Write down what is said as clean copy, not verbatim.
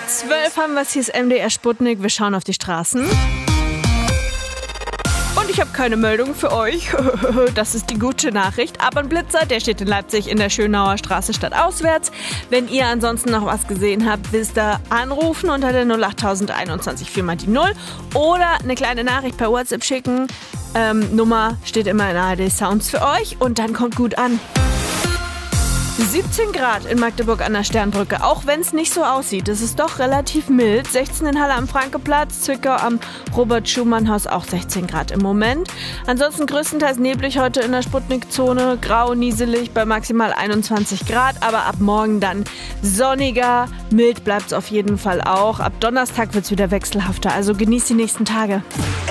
12 haben wir es, hier ist MDR Sputnik. Wir schauen auf die Straßen. Und ich habe keine Meldung für euch. Das ist die gute Nachricht. Aber ein Blitzer, der steht in Leipzig in der Schönauer Straße stadtauswärts. Wenn ihr ansonsten noch was gesehen habt, wisst ihr anrufen unter der 08021 4 mal die 0 oder eine kleine Nachricht per WhatsApp schicken. Nummer steht immer in ARD Sounds für euch und dann kommt gut an. 17 Grad in Magdeburg an der Sternbrücke, auch wenn es nicht so aussieht. Es ist doch relativ mild. 16 in Halle am Frankeplatz, Zwickau am Robert-Schumann-Haus auch 16 Grad im Moment. Ansonsten größtenteils neblig heute in der Sputnik-Zone, grau, nieselig bei maximal 21 Grad, aber ab morgen dann sonniger, mild bleibt es auf jeden Fall auch. Ab Donnerstag wird es wieder wechselhafter, also genießt die nächsten Tage.